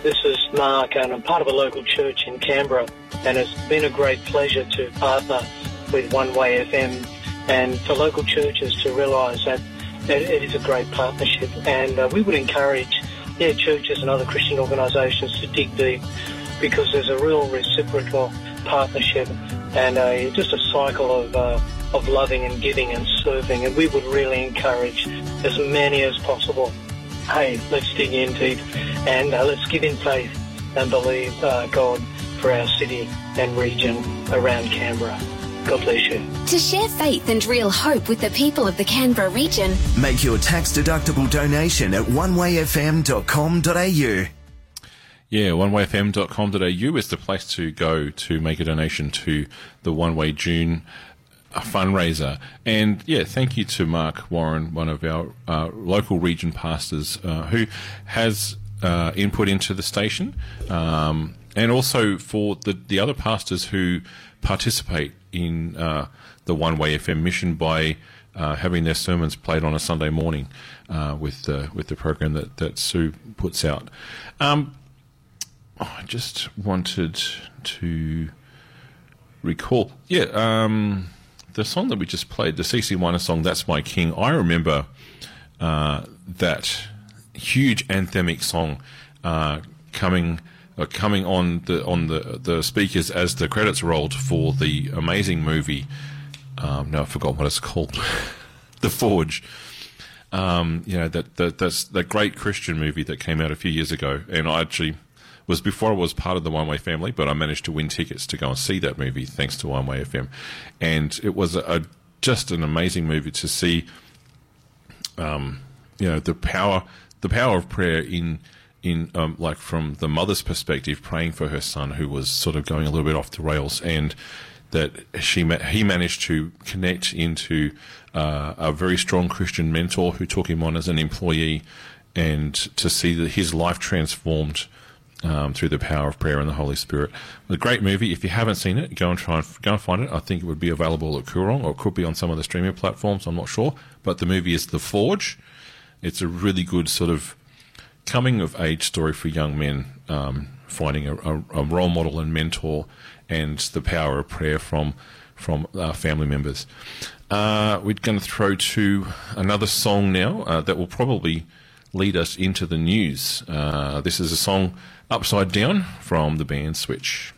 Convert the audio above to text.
This is Mark, and I'm part of a local church in Canberra, and it's been a great pleasure to partner with One Way FM and for local churches to realise that it is a great partnership. And we would encourage churches and other Christian organisations to dig deep, because there's a real reciprocal partnership and just a cycle of loving and giving and serving. And we would really encourage as many as possible. Hey, let's dig in deep and let's give in faith and believe God for our city and region around Canberra. God bless you. To share faith and real hope with the people of the Canberra region, make your tax-deductible donation at onewayfm.com.au. Yeah, onewayfm.com.au is the place to go to make a donation to the One Way June fundraiser. And thank you to Mark Warren, one of our local region pastors, who has input into the station, and also for the other pastors who participate in the One Way FM mission by having their sermons played on a Sunday morning with the program that Sue puts out. I just wanted to recall, the song that we just played, the CeCe Winans song, "That's My King." I remember that huge anthemic song coming on the speakers as the credits rolled for the amazing movie. Now I forgot what it's called, The Forge. That's the great Christian movie that came out a few years ago, and I actually was before I was part of the One Way family, but I managed to win tickets to go and see that movie thanks to One Way FM, and it was just an amazing movie to see. The power of prayer in like from the mother's perspective, praying for her son who was sort of going a little bit off the rails, and that he managed to connect into a very strong Christian mentor who took him on as an employee, and to see that his life transformed through the power of prayer and the Holy Spirit. A great movie. If you haven't seen it, go and find it. I think it would be available at Coorong, or it could be on some of the streaming platforms. I'm not sure. But the movie is The Forge. It's a really good sort of coming-of-age story for young men, finding a role model and mentor, and the power of prayer from family members. We're going to throw to another song now that will probably lead us into the news. This is a song, Upside Down, from the band Switch.